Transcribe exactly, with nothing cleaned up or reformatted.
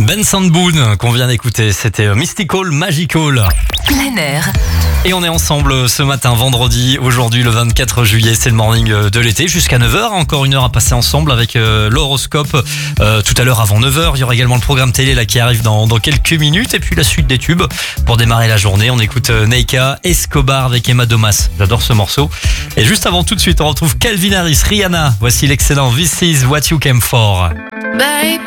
Ben Sandboon qu'on vient d'écouter, c'était Mystical Magical. Plein air. Et on est ensemble ce matin, vendredi, aujourd'hui le vingt-quatre juillet, c'est le morning de l'été, jusqu'à neuf heures, encore une heure à passer ensemble avec euh, l'horoscope. Euh, tout à l'heure avant neuf heures, il y aura également le programme télé là qui arrive dans, dans quelques minutes, et puis la suite des tubes. Pour démarrer la journée, on écoute euh, Neika, Escobar avec Emma Domas, j'adore ce morceau. Et juste avant, tout de suite, on retrouve Calvin Harris, Rihanna, voici l'excellent This Is What You Came For. Baby,